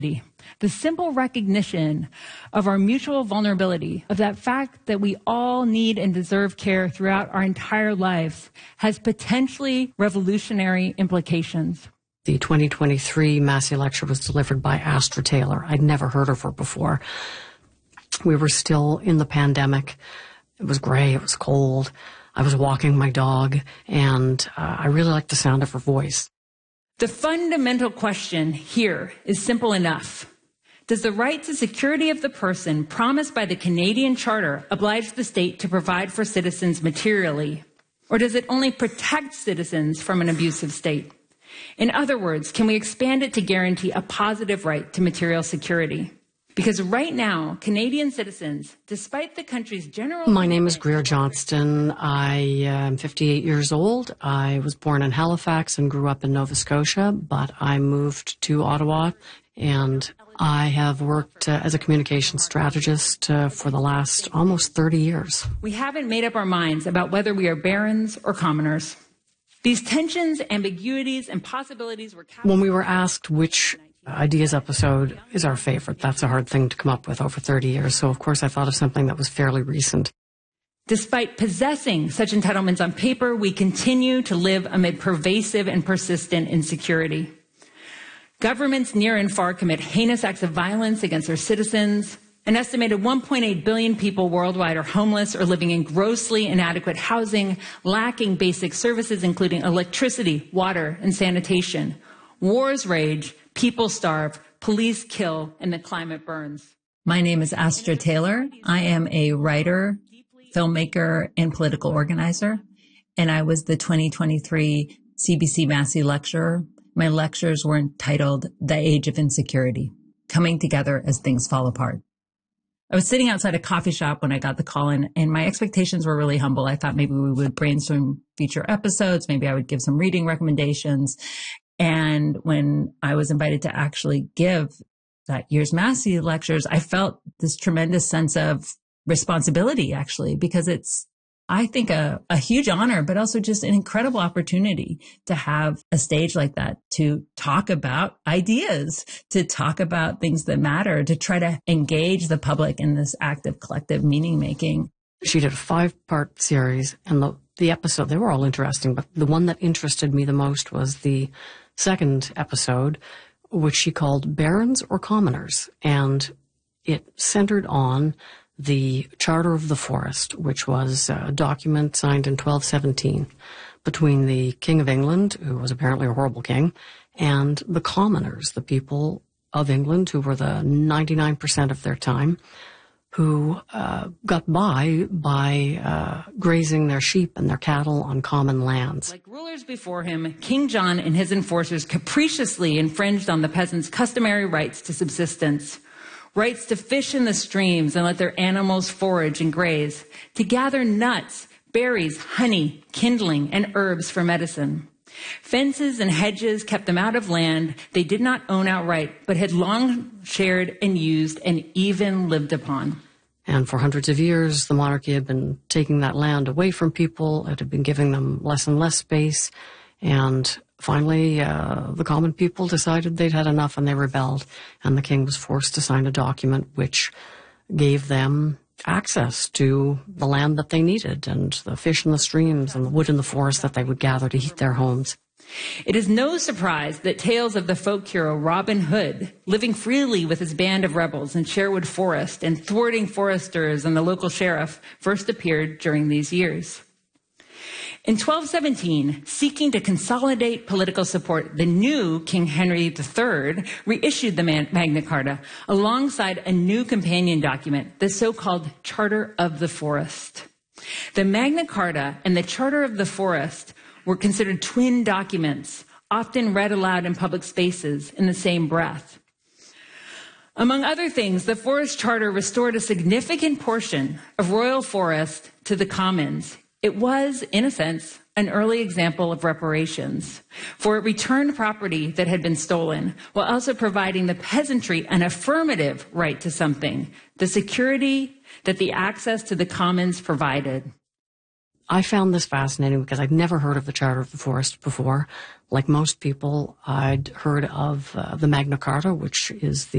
The simple recognition of our mutual vulnerability, of that fact that we all need and deserve care throughout our entire lives, has potentially revolutionary implications. The 2023 Massey lecture was delivered by Astra Taylor. I'd never heard of her before. We were still in the pandemic. It was gray, it was cold. I was walking my dog, and I really liked the sound of her voice. The fundamental question here is simple enough. Does the right to security of the person promised by the Canadian Charter oblige the state to provide for citizens materially? Or does it only protect citizens from an abusive state? In other words, can we expand it to guarantee a positive right to material security? Because right now, Canadian citizens, despite the country's general... My name is Greer Johnston. I am 58 years old. I was born in Halifax and grew up in Nova Scotia, but I moved to Ottawa, and I have worked as a communication strategist for the last almost 30 years. We haven't made up our minds about whether we are barons or commoners. These tensions, ambiguities, and possibilities were... When we were asked which Ideas episode is our favorite, that's a hard thing to come up with over 30 years, so of course I thought of something that was fairly recent. Despite possessing such entitlements on paper, we continue to live amid pervasive and persistent insecurity. Governments near and far commit heinous acts of violence against their citizens. An estimated 1.8 billion people worldwide are homeless or living in grossly inadequate housing, lacking basic services including electricity, water, and sanitation. Wars rage, people starve, police kill, and the climate burns. My name is Astra Taylor. I am a writer, filmmaker, and political organizer, and I was the 2023 CBC Massey lecturer. My lectures were entitled The Age of Insecurity, Coming Together as Things Fall Apart. I was sitting outside a coffee shop when I got the call in, and my expectations were really humble. I thought maybe we would brainstorm future episodes. Maybe I would give some reading recommendations. And when I was invited to actually give that year's Massey lectures, I felt this tremendous sense of responsibility, actually, because it's, I think, a huge honor, but also just an incredible opportunity to have a stage like that, to talk about ideas, to talk about things that matter, to try to engage the public in this act of collective meaning making. She did a 5-part series, and the episode, they were all interesting, but the one that interested me the most was the second episode, which she called Barons or Commoners, and it centered on the Charter of the Forest, which was a document signed in 1217 between the King of England, who was apparently a horrible king, and the commoners, the people of England who were the 99% of their time, who got by grazing their sheep and their cattle on common lands. Like rulers before him, King John and his enforcers capriciously infringed on the peasants' customary rights to subsistence, rights to fish in the streams and let their animals forage and graze, to gather nuts, berries, honey, kindling, and herbs for medicine. Fences and hedges kept them out of land they did not own outright, but had long shared and used and even lived upon. And for hundreds of years, the monarchy had been taking that land away from people. It had been giving them less and less space. And finally, the common people decided they'd had enough and they rebelled. And the king was forced to sign a document which gave them access to the land that they needed and the fish in the streams and the wood in the forest that they would gather to heat their homes. It is no surprise that tales of the folk hero Robin Hood, living freely with his band of rebels in Sherwood Forest and thwarting foresters and the local sheriff, first appeared during these years. In 1217, seeking to consolidate political support, the new King Henry III reissued the Magna Carta alongside a new companion document, the so-called Charter of the Forest. The Magna Carta and the Charter of the Forest were considered twin documents, often read aloud in public spaces in the same breath. Among other things, the Forest Charter restored a significant portion of royal forest to the commons. It was, in a sense, an early example of reparations, for it returned property that had been stolen, while also providing the peasantry an affirmative right to something, the security that the access to the commons provided. I found this fascinating because I'd never heard of the Charter of the Forest before. Like most people, I'd heard of the Magna Carta, which is the